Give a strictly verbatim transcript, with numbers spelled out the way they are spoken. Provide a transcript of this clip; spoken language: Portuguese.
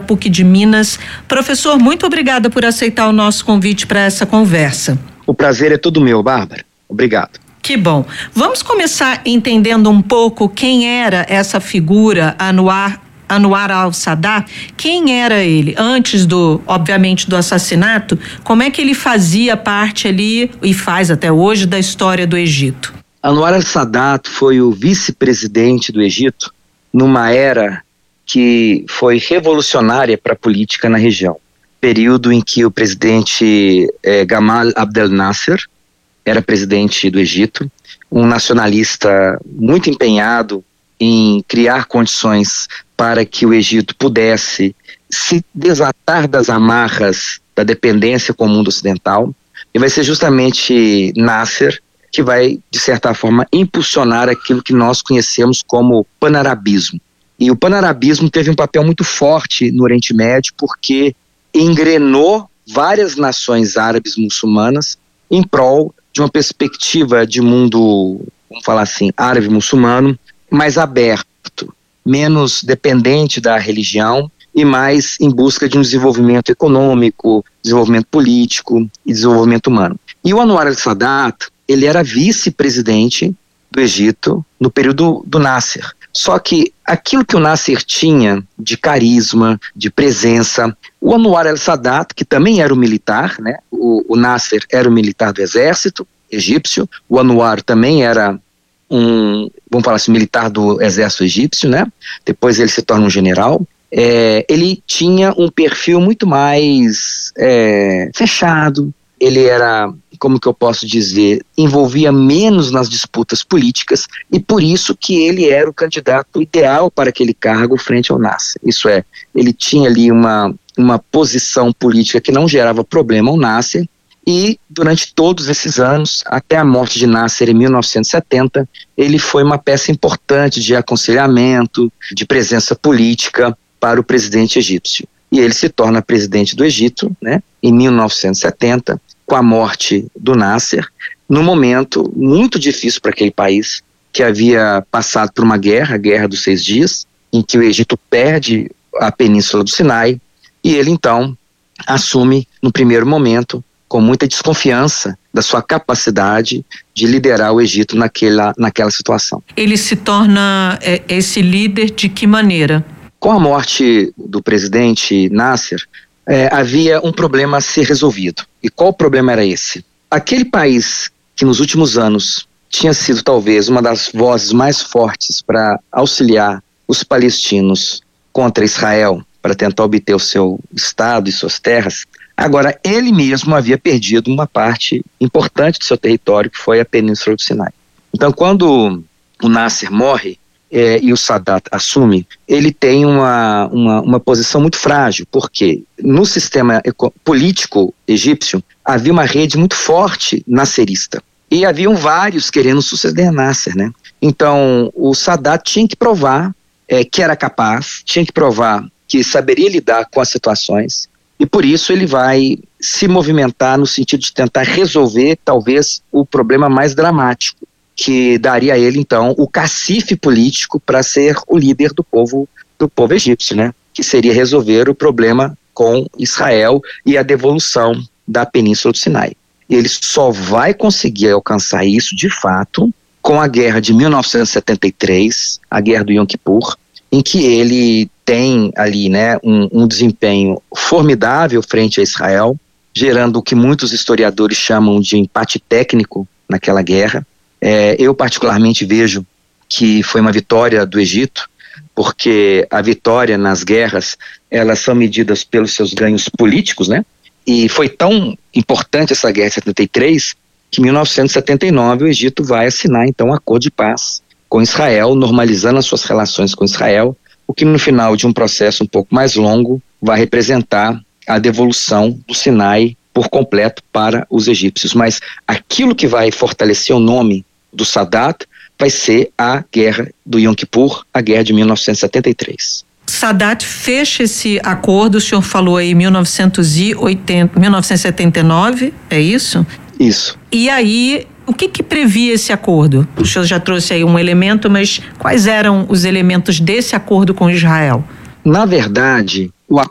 PUC de Minas. Professor, muito obrigada por aceitar o nosso convite para essa conversa. O prazer é todo meu, Bárbara. Obrigado. Que bom. Vamos começar entendendo um pouco quem era essa figura, Anwar, Anwar al-Sadat. Quem era ele? Antes do, obviamente, do assassinato, como é que ele fazia parte ali, e faz até hoje, da história do Egito? Anwar al-Sadat foi o vice-presidente do Egito numa era que foi revolucionária para a política na região. Período em que o presidente eh, Gamal Abdel Nasser era presidente do Egito, um nacionalista muito empenhado em criar condições para que o Egito pudesse se desatar das amarras da dependência com o mundo ocidental, e vai ser justamente Nasser que vai, de certa forma, impulsionar aquilo que nós conhecemos como panarabismo. E o panarabismo teve um papel muito forte no Oriente Médio porque engrenou várias nações árabes muçulmanas em prol de uma perspectiva de mundo, vamos falar assim, árabe-muçulmano, mais aberto, menos dependente da religião e mais em busca de um desenvolvimento econômico, desenvolvimento político e desenvolvimento humano. E o Anwar al-Sadat, ele era vice-presidente do Egito no período do Nasser. Só que aquilo que o Nasser tinha de carisma, de presença, o Anwar al-Sadat, que também era um militar, né? O, o Nasser era um militar do exército egípcio, o Anwar também era um, vamos falar assim, militar do exército egípcio, né? Depois ele se torna um general. É, ele tinha um perfil muito mais é, fechado, ele era, como que eu posso dizer, envolvia menos nas disputas políticas e por isso que ele era o candidato ideal para aquele cargo frente ao Nasser. Isso é, ele tinha ali uma, uma posição política que não gerava problema ao Nasser e durante todos esses anos, até a morte de Nasser em mil novecentos e setenta, ele foi uma peça importante de aconselhamento, de presença política para o presidente egípcio. E ele se torna presidente do Egito, né, em mil novecentos e setenta, com a morte do Nasser, num momento muito difícil para aquele país, que havia passado por uma guerra, a Guerra dos Seis Dias, em que o Egito perde a Península do Sinai, e ele então assume, no primeiro momento, com muita desconfiança da sua capacidade de liderar o Egito naquela, naquela situação. Ele se torna é, esse líder de que maneira? Com a morte do presidente Nasser, é, havia um problema a ser resolvido. E qual problema era esse? Aquele país que nos últimos anos tinha sido talvez uma das vozes mais fortes para auxiliar os palestinos contra Israel, para tentar obter o seu estado e suas terras, agora ele mesmo havia perdido uma parte importante do seu território, que foi a Península do Sinai. Então, quando o Nasser morre, É, e o Sadat assume, ele tem uma, uma, uma posição muito frágil, porque no sistema político egípcio havia uma rede muito forte nasserista, e haviam vários querendo suceder Nasser, né? Então o Sadat tinha que provar é, que era capaz, tinha que provar que saberia lidar com as situações, e por isso ele vai se movimentar no sentido de tentar resolver talvez o problema mais dramático, que daria a ele, então, o cacife político para ser o líder do povo, do povo egípcio, né? Que seria resolver o problema com Israel e a devolução da Península do Sinai. E ele só vai conseguir alcançar isso, de fato, com a guerra de mil novecentos e setenta e três, a guerra do Yom Kippur, em que ele tem ali, né, um, um desempenho formidável frente a Israel, gerando o que muitos historiadores chamam de empate técnico naquela guerra. É, eu particularmente vejo que foi uma vitória do Egito, porque a vitória nas guerras, elas são medidas pelos seus ganhos políticos, né? E foi tão importante essa guerra de setenta e três, que em mil novecentos e setenta e nove o Egito vai assinar então um acordo de paz com Israel, normalizando as suas relações com Israel, o que no final de um processo um pouco mais longo vai representar a devolução do Sinai por completo para os egípcios. Mas aquilo que vai fortalecer o nome do Sadat vai ser a guerra do Yom Kippur, a guerra de mil novecentos e setenta e três. Sadat fecha esse acordo, o senhor falou aí mil novecentos e oitenta, mil novecentos e setenta e nove, é isso? Isso. E aí, o que que previa esse acordo? O senhor já trouxe aí um elemento, mas quais eram os elementos desse acordo com Israel? Na verdade,